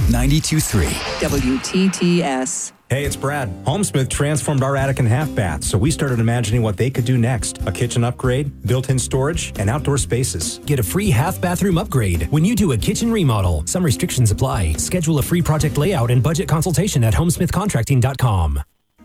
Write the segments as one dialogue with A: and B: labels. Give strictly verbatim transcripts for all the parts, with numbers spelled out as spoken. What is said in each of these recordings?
A: ninety-two point three
B: W T T S.
C: Hey, it's Brad. HomeSmith transformed our attic and half bath, so we started imagining what they could do next. A kitchen upgrade, built-in storage, and outdoor spaces.
D: Get a free half bathroom upgrade when you do a kitchen remodel. Some restrictions apply. Schedule a free project layout and budget consultation at homesmith contracting dot com.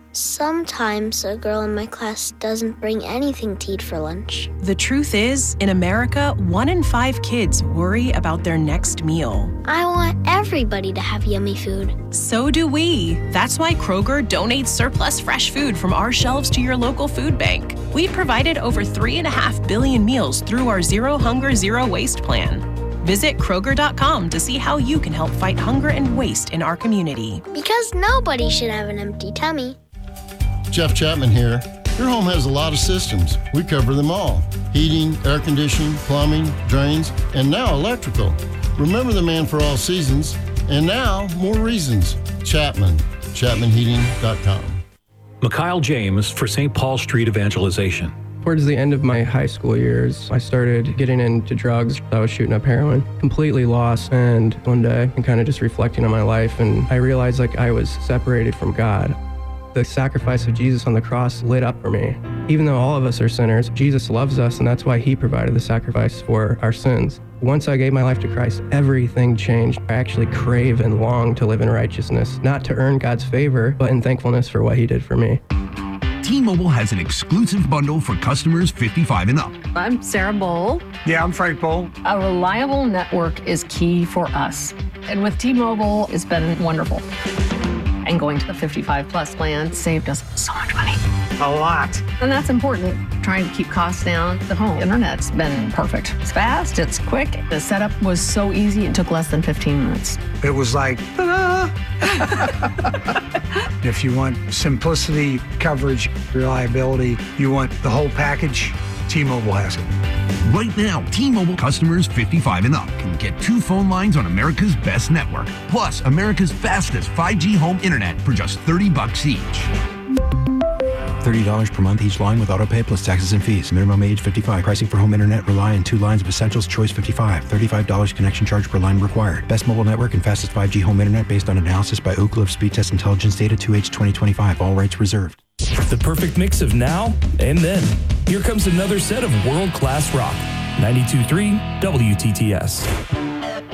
E: Sometimes a girl in my class doesn't bring anything to eat for lunch.
F: The truth is, in America, one in five kids worry about their next meal.
E: I want everybody to have yummy food.
F: So do we. That's why Kroger donates surplus fresh food from our shelves to your local food bank. We've provided over three and a half billion meals through our Zero Hunger, Zero Waste plan. Visit Kroger dot com to see how you can help fight hunger and waste in our community.
E: Because nobody should have an empty tummy.
G: Jeff Chapman here. Your home has a lot of systems. We cover them all. Heating, air conditioning, plumbing, drains, and now electrical. Remember the man for all seasons, and now more reasons. Chapman, Chapman Heating dot com.
H: Mikhail James for Saint Paul Street Evangelization.
I: Towards the end of my high school years, I started getting into drugs. I was shooting up heroin, completely lost. And one day, I'm kind of just reflecting on my life, and I realized like I was separated from God. The sacrifice of Jesus on the cross lit up for me. Even though all of us are sinners, Jesus loves us, and that's why he provided the sacrifice for our sins. Once I gave my life to Christ, everything changed. I actually crave and long to live in righteousness, not to earn God's favor, but in thankfulness for what he did for me.
J: T-Mobile has an exclusive bundle for customers fifty-five and up.
K: I'm Sarah Bowl.
L: Yeah, I'm Frank Bowl.
K: A reliable network is key for us. And with T-Mobile, it's been wonderful. And going to the fifty-five plus plan saved us so much money.
L: A lot.
K: And that's important. Trying to keep costs down. The home internet's been perfect. It's fast, it's quick. The setup was so easy, it took less than fifteen minutes.
L: It was like, ta-da! If you want simplicity, coverage, reliability, you want the whole package, T-Mobile has it.
J: Right now, T-Mobile customers fifty-five and up can get two phone lines on America's best network, plus America's fastest five G home internet for just thirty bucks each.
M: thirty dollars per month each line with autopay plus taxes and fees. Minimum age fifty-five. Pricing for home internet rely on two lines of Essentials Choice fifty-five. thirty-five dollars connection charge per line required. Best mobile network and fastest five G home internet based on analysis by Oak Cliff Speed Test Intelligence Data two H twenty twenty-five. All rights reserved.
N: The perfect mix of now and then. Here comes another set of world-class rock. ninety-two point three W T T S.